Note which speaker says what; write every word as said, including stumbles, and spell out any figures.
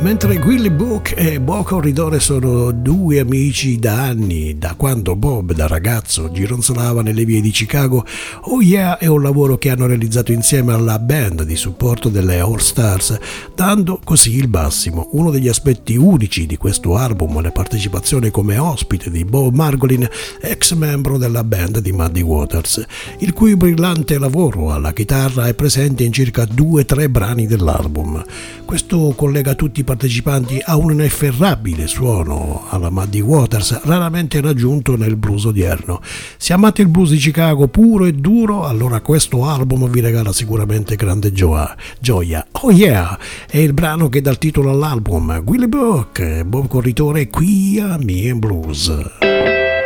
Speaker 1: Mentre Willie Book e Bo Corridore sono due amici da anni, da quando Bob da ragazzo gironzolava nelle vie di Chicago, Oh Yeah è un lavoro che hanno realizzato insieme alla band di supporto delle All Stars, dando così il massimo. Uno degli aspetti unici di questo album è la partecipazione come ospite di Bob Margolin, ex membro della band di Muddy Waters, il cui brillante lavoro alla chitarra è presente in circa due tre brani dell'album. Questo collega tutti i partecipanti a un inefferrabile suono alla Muddy Waters, raramente raggiunto nel blues odierno. Se amate il blues di Chicago puro e duro, allora questo album vi regala sicuramente grande gioia. gioia. Oh Yeah è il brano che dà il titolo all'album. Willie Book, Bob Corritore, qui a Me and Blues.